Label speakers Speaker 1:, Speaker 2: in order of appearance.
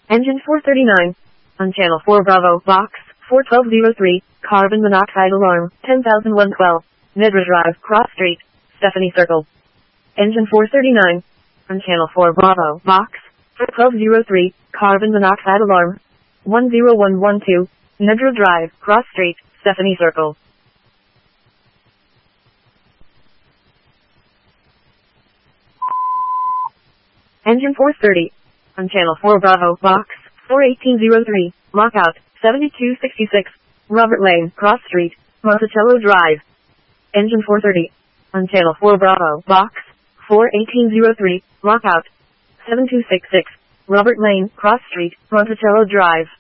Speaker 1: Engine 439. On channel 4 Bravo, box 41203, carbon monoxide alarm, 10,112. Nedra Drive, Cross Street, Stephanie Circle. Engine 439. On channel 4 Bravo, box 41203, carbon monoxide alarm, 10112. Nedra Drive, Cross Street, Stephanie Circle. Engine 430. On channel 4 Bravo, box 41803, lockout, 7266, Robert Lane, Cross Street, Monticello Drive. Engine 430. On channel 4 Bravo, box 41803, lockout, 7266, Robert Lane, Cross Street, Monticello Drive.